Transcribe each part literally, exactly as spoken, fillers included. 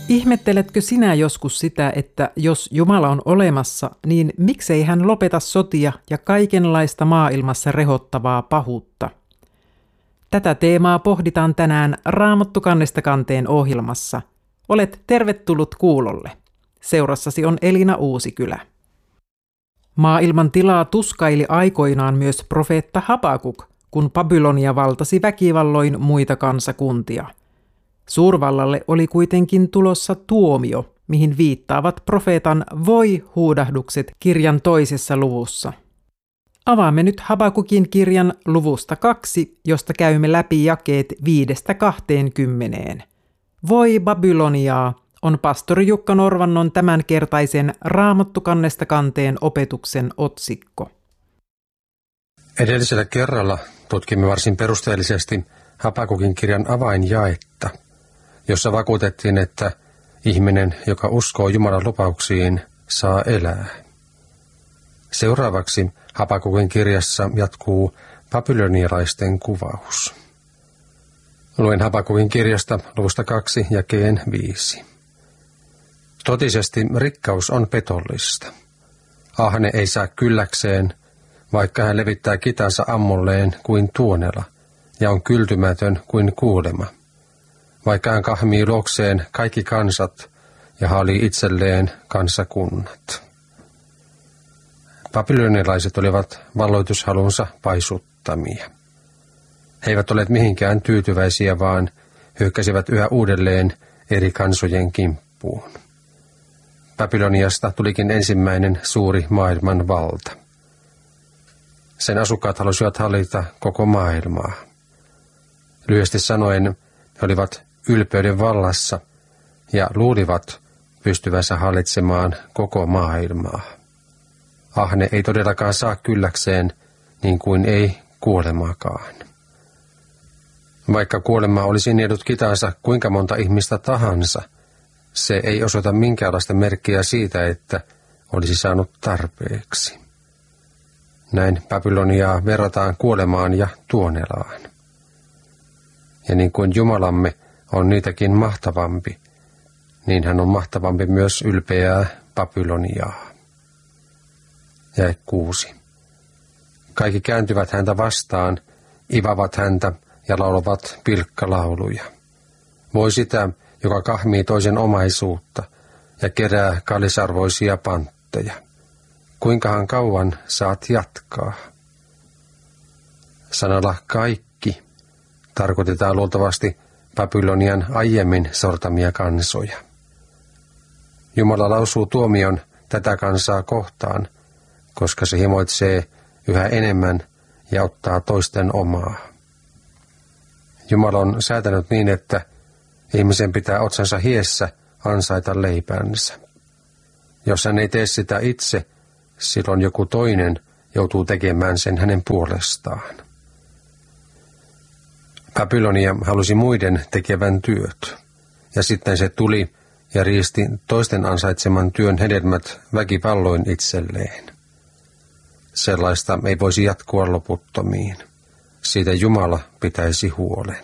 Ihmetteletkö sinä joskus sitä, että jos Jumala on olemassa, niin miksei hän lopeta sotia ja kaikenlaista maailmassa rehottavaa pahuutta? Tätä teemaa pohditaan tänään Raamattu kannesta kanteen ohjelmassa. Olet tervetullut kuulolle. Seurassasi on Elina Uusikylä. Maailman tilaa tuskaili aikoinaan myös profeetta Habakuk, kun Babylonia valtasi väkivalloin muita kansakuntia. Suurvallalle oli kuitenkin tulossa tuomio, mihin viittaavat profeetan voi-huudahdukset kirjan toisessa luvussa. Avaamme nyt Habakukin kirjan luvusta kaksi, josta käymme läpi jakeet viidestä kahteenkymmeneen. Voi Babyloniaa on pastori Jukka Norvannon tämänkertaisen Raamattu kannesta kanteen opetuksen otsikko. Edellisellä kerralla tutkimme varsin perusteellisesti Habakukin kirjan avainjaetta, jossa vakuutettiin, että ihminen, joka uskoo Jumalan lupauksiin, saa elää. Seuraavaksi Habakukin kirjassa jatkuu babylonialaisten kuvaus. Luen Habakukin kirjasta luvusta kaksi jakeen viisi. Totisesti rikkaus on petollista. Ahne ei saa kylläkseen, vaikka hän levittää kitansa ammolleen kuin tuonela ja on kyltymätön kuin kuulema. Vaikka hän kahmii luokseen kaikki kansat ja haalii itselleen kansakunnat. Babylonialaiset olivat valloitushalunsa paisuttamia. He eivät olleet mihinkään tyytyväisiä, vaan hyökkäsivät yhä uudelleen eri kansojen kimppuun. Babyloniasta tulikin ensimmäinen suuri maailman valta. Sen asukkaat halusivat hallita koko maailmaa. Lyhyesti sanoen he olivat ylpeyden vallassa ja luulivat pystyvänsä hallitsemaan koko maailmaa. Ahne ei todellakaan saa kylläkseen, niin kuin ei kuolemaakaan. Vaikka kuolema olisi niedut kitansa kuinka monta ihmistä tahansa, se ei osoita minkäänlaista merkkiä siitä, että olisi saanut tarpeeksi. Näin Babyloniaa verrataan kuolemaan ja tuonelaan. Ja niin kuin Jumalamme on niitäkin mahtavampi, niin hän on mahtavampi myös ylpeää Babyloniaa. Jae kuusi. Kaikki kääntyvät häntä vastaan, ivavat häntä ja laulavat pilkkalauluja. Voi sitä, joka kahmii toisen omaisuutta ja kerää kallisarvoisia pantteja. Kuinkahan kauan saat jatkaa? Sanalla kaikki tarkoitetaan luultavasti Babylonian aiemmin sortamia kansoja. Jumala lausuu tuomion tätä kansaa kohtaan, koska se himoitsee yhä enemmän ja ottaa toisten omaa. Jumala on säätänyt niin, että ihmisen pitää otsansa hiessä ansaita leipänsä. Jos hän ei tee sitä itse, silloin joku toinen joutuu tekemään sen hänen puolestaan. Babylonia halusi muiden tekevän työt, ja sitten se tuli ja riisti toisten ansaitseman työn hedelmät väkivalloin itselleen. Sellaista ei voisi jatkua loputtomiin. Siitä Jumala pitäisi huolen.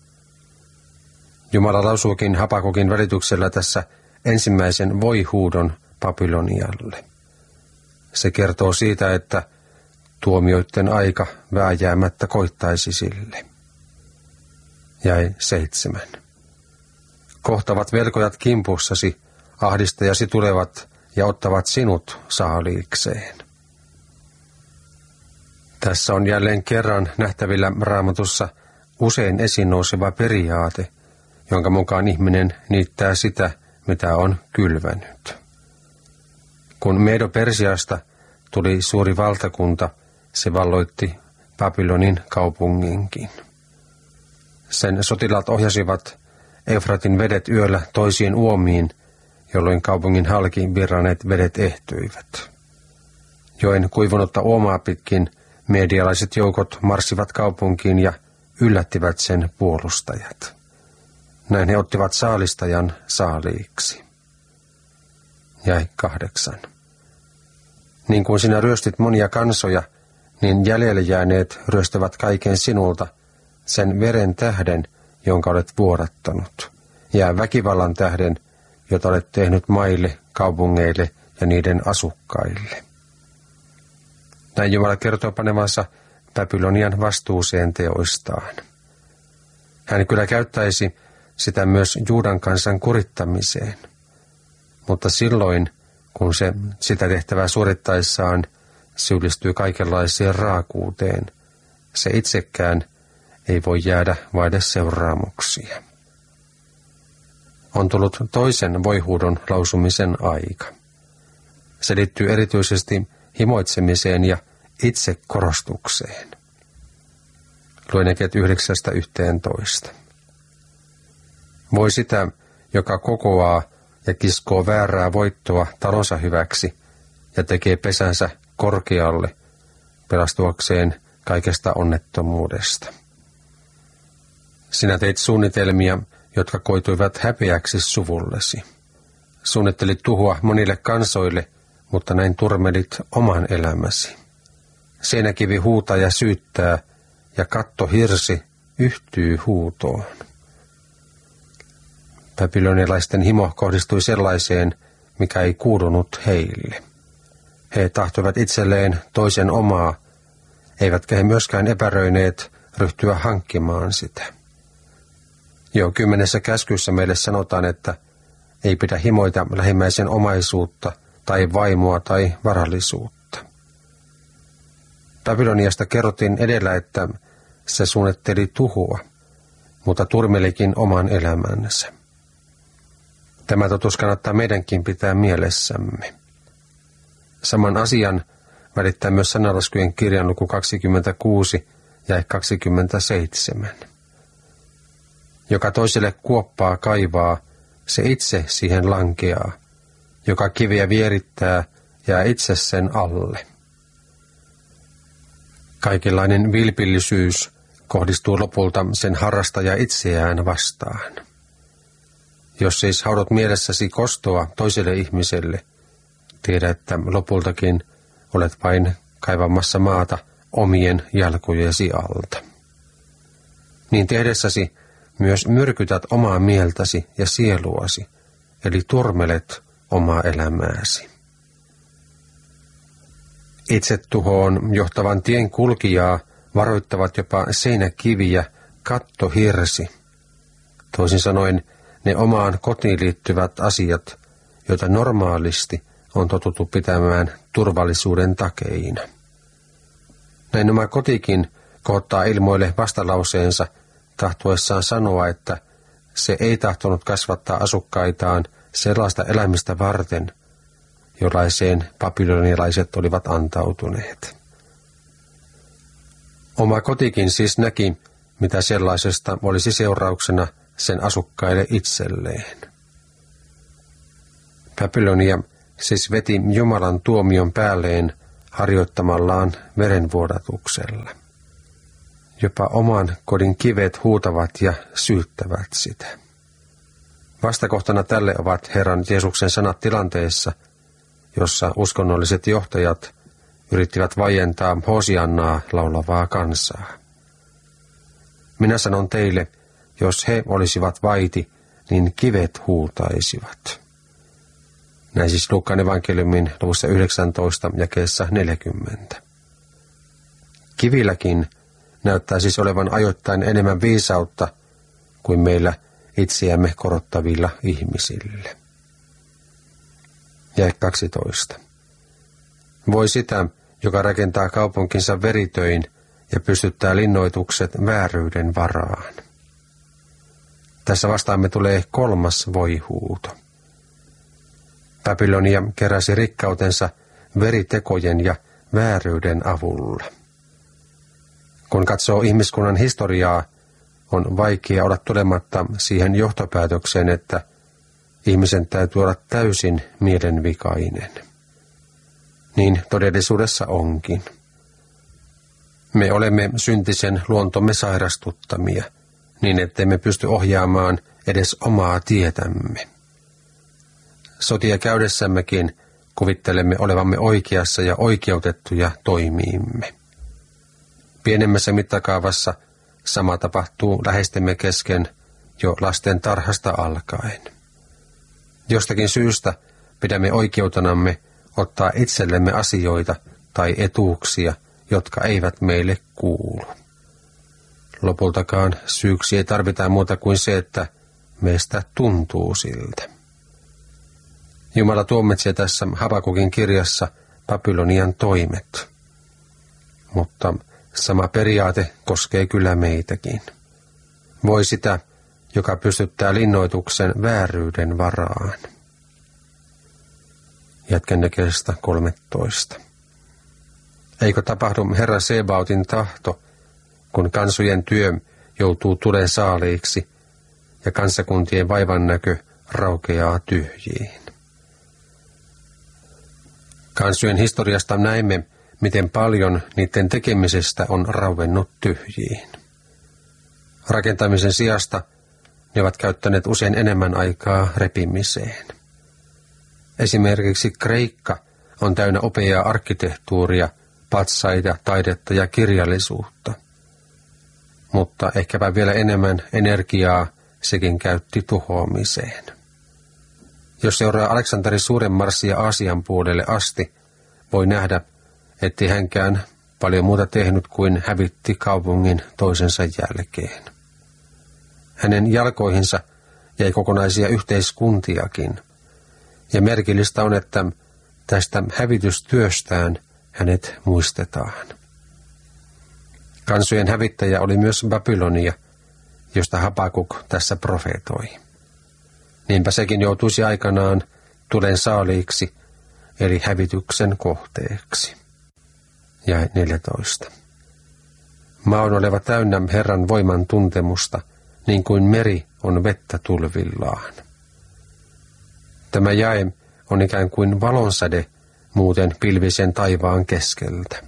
Jumala lausuukin Habakukin välityksellä tässä ensimmäisen voi-huudon Babylonialle. Se kertoo siitä, että tuomioiden aika vääjäämättä koittaisi sille. Jäi seitsemän. Kohtavat velkojat kimpussasi, ahdistajasi tulevat ja ottavat sinut saaliikseen. Tässä on jälleen kerran nähtävillä Raamatussa usein esiin nouseva periaate, jonka mukaan ihminen niittää sitä, mitä on kylvänyt. Kun Medo-Persiasta tuli suuri valtakunta, se valloitti Babylonin kaupunginkin. Sen sotilaat ohjasivat Eufratin vedet yöllä toisiin uomiin, jolloin kaupungin halki virranneet vedet ehtyivät. Joen kuivunutta uomaa pitkin medialaiset joukot marssivat kaupunkiin ja yllättivät sen puolustajat. Näin he ottivat saalistajan saaliiksi. Jäi kahdeksan. Niin kuin sinä ryöstit monia kansoja, niin jäljelle jääneet ryöstävät kaiken sinulta, sen veren tähden, jonka olet vuodattanut, ja väkivallan tähden, jota olet tehnyt maille, kaupungeille ja niiden asukkaille. Näin Jumala kertoo panevansa Babylonian vastuuseen teoistaan. Hän kyllä käyttäisi sitä myös Juudan kansan kurittamiseen, mutta silloin, kun se sitä tehtävää suorittaessaan syyllistyy kaikenlaiseen raakuuteen, se itsekään ei voi jäädä vaille seuraamuksia. On tullut toisen voihuudon lausumisen aika. Se liittyy erityisesti himoitsemiseen ja itsekorostukseen. Luen jakeet yhdeksästä yhteentoista. Voi sitä, joka kokoaa ja kiskoo väärää voittoa talonsa hyväksi ja tekee pesänsä korkealle pelastuakseen kaikesta onnettomuudesta. Sinä teit suunnitelmia, jotka koituivat häpeäksi suvullesi. Suunnittelit tuhoa monille kansoille, mutta näin turmelit oman elämäsi. Seinäkivi huutaa ja syyttää, ja kattohirsi yhtyy huutoon. Babylonialaisten himo kohdistui sellaiseen, mikä ei kuulunut heille. He tahtoivat itselleen toisen omaa, eivätkä he myöskään epäröineet ryhtyä hankkimaan sitä. Jo kymmenessä käskyssä meille sanotaan, että ei pidä himoita lähimmäisen omaisuutta tai vaimoa tai varallisuutta. Babyloniasta kerrottiin edellä, että se suunnitteli tuhoa, mutta turmelikin oman elämänsä. Tämä totuus kannattaa meidänkin pitää mielessämme. Saman asian välittää myös Sananlaskujen kirjan luku kaksikymmentäkuusi ja kaksikymmentäseitsemän. Joka toiselle kuoppaa kaivaa, se itse siihen lankeaa. Joka kiviä vierittää, jää itse sen alle. Kaikenlainen vilpillisyys kohdistuu lopulta sen harrastaja itseään vastaan. Jos siis haudot mielessäsi kostoa toiselle ihmiselle, tiedä, että lopultakin olet vain kaivamassa maata omien jalkojesi alta. Niin tehdessäsi myös myrkytät omaa mieltäsi ja sieluasi, eli turmelet omaa elämääsi. Itsetuhoon johtavan tien kulkijaa varoittavat jopa seinäkivi ja kattohirsi. Toisin sanoen ne omaan kotiin liittyvät asiat, joita normaalisti on totuttu pitämään turvallisuuden takeina. Näin oma kotikin kohottaa ilmoille vastalauseensa tahtoessaan sanoa, että se ei tahtonut kasvattaa asukkaitaan sellaista elämistä varten, jollaiseen babylonialaiset olivat antautuneet. Oma kotikin siis näki, mitä sellaisesta olisi seurauksena sen asukkaille itselleen. Babylonia siis veti Jumalan tuomion päälleen harjoittamallaan verenvuodatuksella. Jopa oman kodin kivet huutavat ja syyttävät sitä. Vastakohtana tälle ovat Herran Jeesuksen sanat tilanteessa, jossa uskonnolliset johtajat yrittivät vaientaa Hosiannaa laulavaa kansaa. Minä sanon teille, jos he olisivat vaiti, niin kivet huutaisivat. Näin siis Luukkaan evankeliumin luvussa yhdeksäntoista jakeessa neljäkymmentä. Kivilläkin näyttää siis olevan ajoittain enemmän viisautta kuin meillä itseämme korottavilla ihmisillä. Jae kaksitoista. Voi sitä, joka rakentaa kaupunkinsa veritöin ja pystyttää linnoitukset vääryyden varaan. Tässä vastaamme tulee kolmas voihuuto. Babylonia keräsi rikkautensa veritekojen ja vääryyden avulla. Kun katsoo ihmiskunnan historiaa, on vaikea olla tulematta siihen johtopäätökseen, että ihmisen täytyy olla täysin mielenvikainen. Niin todellisuudessa onkin. Me olemme syntisen luontomme sairastuttamia, niin ettemme pysty ohjaamaan edes omaa tietämme. Sotia käydessämmekin kuvittelemme olevamme oikeassa ja oikeutettuja toimiimme. Pienemmässä mittakaavassa sama tapahtuu läheistemme kesken jo lasten tarhasta alkaen. Jostakin syystä pidämme oikeutenamme ottaa itsellemme asioita tai etuuksia, jotka eivät meille kuulu. Lopultakaan syyksi ei tarvita muuta kuin se, että meistä tuntuu siltä. Jumala tuomitsee tässä Habakukin kirjassa Babylonian toimet, mutta sama periaate koskee kyllä meitäkin. Voi sitä, joka pystyttää linnoituksen vääryyden varaan. Jatken jakeesta kolmetoista. Eikö tapahdu Herra Sebaotin tahto, kun kansojen työ joutuu tulen saaliiksi ja kansakuntien vaivannäkö raukeaa tyhjiin? Kansojen historiasta näimme, miten paljon niiden tekemisestä on rauennut tyhjiin. Rakentamisen sijasta ne ovat käyttäneet usein enemmän aikaa repimiseen. Esimerkiksi Kreikka on täynnä opeaa arkkitehtuuria, patsaita, taidetta ja kirjallisuutta. Mutta ehkäpä vielä enemmän energiaa sekin käytti tuhoamiseen. Jos seuraa Aleksanteri suuren marssia Aasian puolelle asti, voi nähdä, ettei hänkään paljon muuta tehnyt kuin hävitti kaupungin toisensa jälkeen. Hänen jalkoihinsa jäi kokonaisia yhteiskuntiakin, ja merkillistä on, että tästä hävitystyöstään hänet muistetaan. Kansojen hävittäjä oli myös Babylonia, josta Habakuk tässä profeetoi. Niinpä sekin joutuisi aikanaan tulen saaliiksi, eli hävityksen kohteeksi. Jae neljätoista. Maa on oleva täynnä Herran voiman tuntemusta, niin kuin meri on vettä tulvillaan. Tämä jae on ikään kuin valonsäde muuten pilvisen taivaan keskeltä.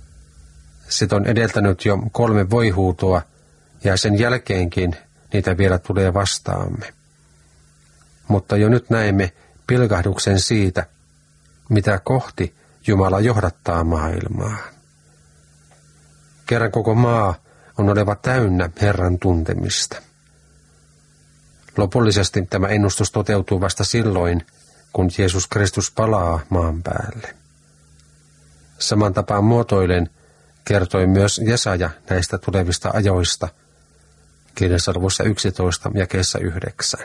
Sit on edeltänyt jo kolme voihuutoa, ja sen jälkeenkin niitä vielä tulee vastaamme. Mutta jo nyt näemme pilkahduksen siitä, mitä kohti Jumala johdattaa maailmaa. Kerran koko maa on oleva täynnä Herran tuntemista. Lopullisesti tämä ennustus toteutuu vasta silloin, kun Jeesus Kristus palaa maan päälle. Saman tapaan muotoilen kertoi myös Jesaja näistä tulevista ajoista, kirjassa luvussa yksitoista jakeessa yhdeksän.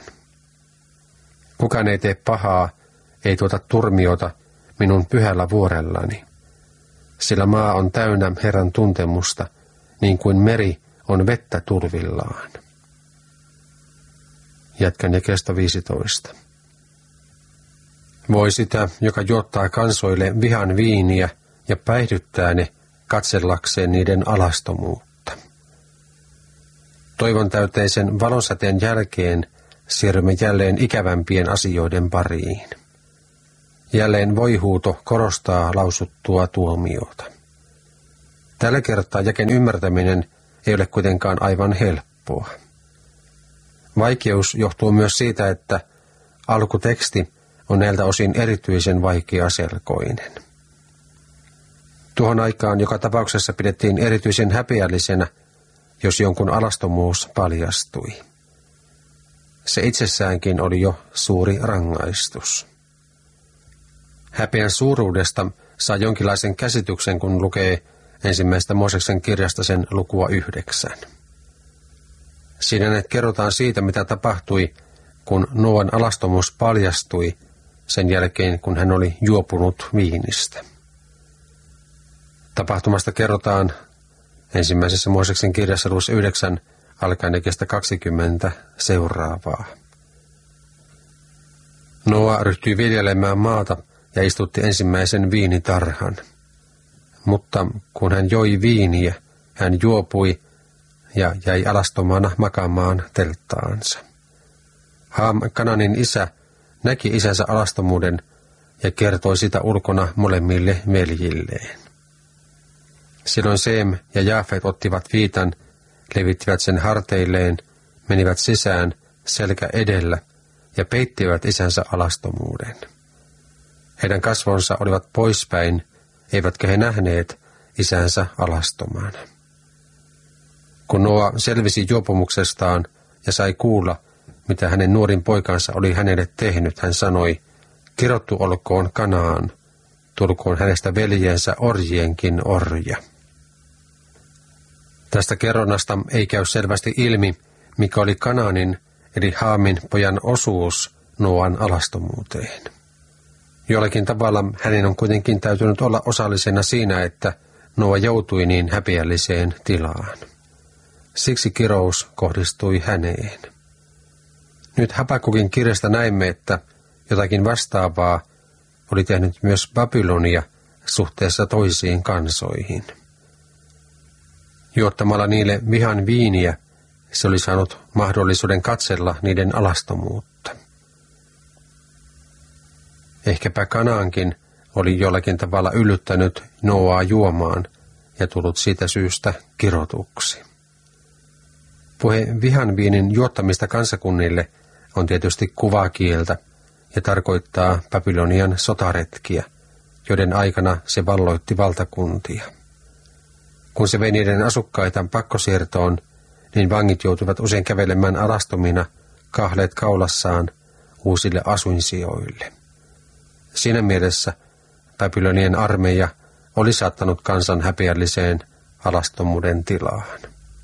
Kukaan ei tee pahaa, ei tuota turmiota minun pyhällä vuorellani, sillä maa on täynnä Herran tuntemusta, niin kuin meri on vettä turvillaan. Jatkan jakeesta viisitoista. Voi sitä, joka juottaa kansoille vihan viiniä ja päihdyttää ne katsellakseen niiden alastomuutta. Toivon täyteisen valonsäteen jälkeen siirrymme jälleen ikävämpien asioiden pariin. Jälleen voihuuto korostaa lausuttua tuomiota. Tällä kertaa jaken ymmärtäminen ei ole kuitenkaan aivan helppoa. Vaikeus johtuu myös siitä, että alkuteksti on näiltä osin erityisen vaikeaselkoinen. Tuohon aikaan joka tapauksessa pidettiin erityisen häpeällisenä, jos jonkun alastomuus paljastui. Se itsessäänkin oli jo suuri rangaistus. Häpeän suuruudesta saa jonkinlaisen käsityksen, kun lukee ensimmäistä Mooseksen kirjasta sen lukua yhdeksän. Siinä ne kerrotaan siitä, mitä tapahtui, kun Noan alastomuus paljastui sen jälkeen, kun hän oli juopunut viinistä. Tapahtumasta kerrotaan ensimmäisessä Mooseksen kirjassa luvussa yhdeksän alkaen jakeesta kaksikymmentä seuraavaa. Noa ryhtyi viljelemään maata ja istutti ensimmäisen viinitarhan. Mutta kun hän joi viiniä, hän juopui ja jäi alastomana makaamaan telttaansa. Haam, Kananin isä, näki isänsä alastomuuden ja kertoi sitä ulkona molemmille veljilleen. Silloin Seem ja Jaafet ottivat viitan, levittivät sen harteilleen, menivät sisään selkä edellä ja peittivät isänsä alastomuuden. Heidän kasvonsa olivat poispäin, eivätkä he nähneet isänsä alastomana. Kun Noa selvisi juopumuksestaan ja sai kuulla, mitä hänen nuorin poikansa oli hänelle tehnyt, hän sanoi, kirottu olkoon Kanaan, tulkoon hänestä veljensä orjienkin orja. Tästä kerronnasta ei käy selvästi ilmi, mikä oli Kanaanin eli Haamin pojan osuus Nooan alastomuuteen. Jollakin tavalla hänen on kuitenkin täytynyt olla osallisena siinä, että Nooa joutui niin häpeälliseen tilaan. Siksi kirous kohdistui häneen. Nyt Habakukin kirjasta näemme, että jotakin vastaavaa oli tehnyt myös Babylonia suhteessa toisiin kansoihin. Juottamalla niille vihan viiniä, se oli saanut mahdollisuuden katsella niiden alastomuutta. Ehkäpä Kanaankin oli jollakin tavalla yllyttänyt Nooaa juomaan ja tullut siitä syystä kirotuksi. Puhe vihan viinin juottamista kansakunnille on tietysti kuvakieltä ja tarkoittaa Babylonian sotaretkiä, joiden aikana se valloitti valtakuntia. Kun se vei niiden asukkaita pakkosiirtoon, niin vangit joutuivat usein kävelemään alastomina kahleet kaulassaan uusille asuinsijoille. Siinä mielessä Babylonian armeija oli saattanut kansan häpeälliseen alastomuuden tilaan.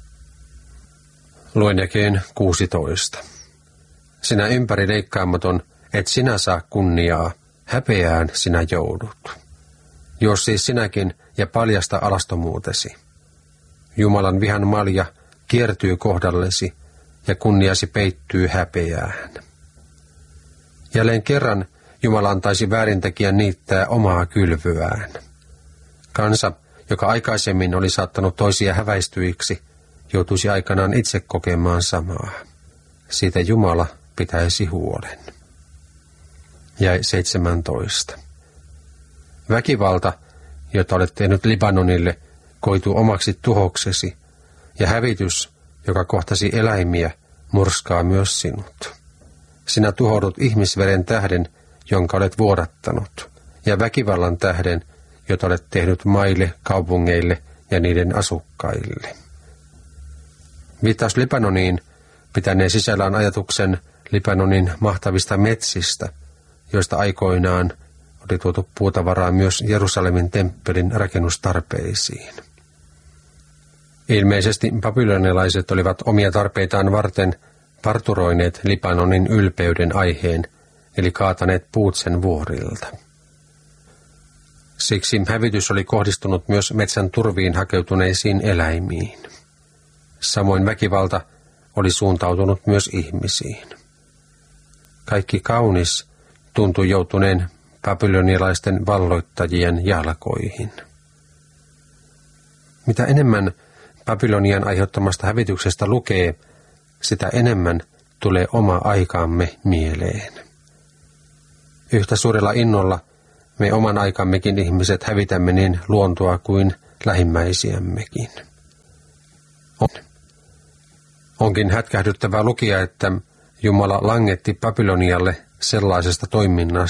Luen jakeen kuusitoista. Sinä ympäri leikkaamaton, et sinä saa kunniaa, häpeään sinä joudut. Jos siis sinäkin ja paljasta alastomuutesi. Jumalan vihan malja kiertyy kohdallesi ja kunniasi peittyy häpeään. Jälleen kerran Jumala antaisi väärintekijän niittää omaa kylvyään. Kansa, joka aikaisemmin oli saattanut toisia häväistyiksi, joutuisi aikanaan itse kokemaan samaa. Siitä Jumala pitäisi huolen. Jäi seitsemäntoista. Väkivalta, jota olet tehnyt Libanonille, koituu omaksi tuhoksesi, ja hävitys, joka kohtasi eläimiä, murskaa myös sinut. Sinä tuhoudut ihmisveren tähden, jonka olet vuodattanut, ja väkivallan tähden, jota olet tehnyt maille, kaupungeille ja niiden asukkaille. Viittaus Libanoniin pitänee sisällään ajatuksen Libanonin mahtavista metsistä, joista aikoinaan oli tuotu puutavaraa myös Jerusalemin temppelin rakennustarpeisiin. Ilmeisesti babylonialaiset olivat omia tarpeitaan varten parturoineet Libanonin ylpeyden aiheen, eli kaataneet puut sen vuorilta. Siksi hävitys oli kohdistunut myös metsän turviin hakeutuneisiin eläimiin. Samoin väkivalta oli suuntautunut myös ihmisiin. Kaikki kaunis tuntui joutuneen babylonialaisten valloittajien jalkoihin. Mitä enemmän Babylonian aiheuttamasta hävityksestä lukee, sitä enemmän tulee oma aikaamme mieleen. Yhtä suurella innolla me oman aikammekin ihmiset hävitämme niin luontoa kuin lähimmäisiämmekin. On. Onkin hätkähdyttävää lukia, että Jumala langetti Babylonialle sellaisesta toiminnasta,